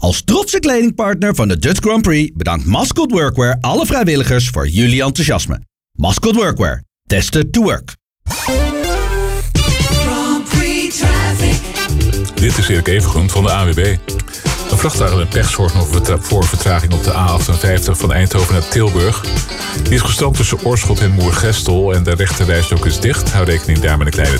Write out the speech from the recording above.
Als trotse kledingpartner van de Dutch Grand Prix bedankt Mascot Workwear alle vrijwilligers voor jullie enthousiasme. Mascot Workwear. Tested to work. Dit is Erik Evengroen van de AWB. Een vrachtwagen met pech zorgt nog voor vertraging op de A58 van Eindhoven naar Tilburg. Die is gestrand tussen Oorschot en Moergestel en de rechterrijstrook is dicht. Hou rekening daar met een kleine